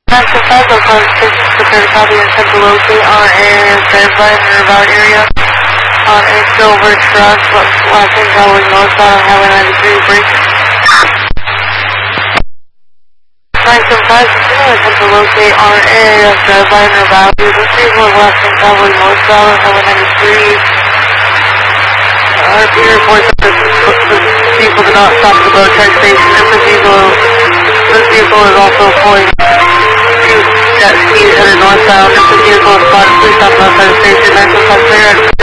975, I'll call station prepare to copy and send to locate on a standby in the Valley area on a silver truck, last thing traveling northbound on Highway 93 break. 975, continue and send to locate on a standby in the Valley. This vehicle is last thing traveling northbound on Highway 93. RP reports that the vehicle did not stop at the boat train station. This vehicle is also pulling jet skis headed northbound. If the vehicle is spotted, please stop outside the station. 975 clear.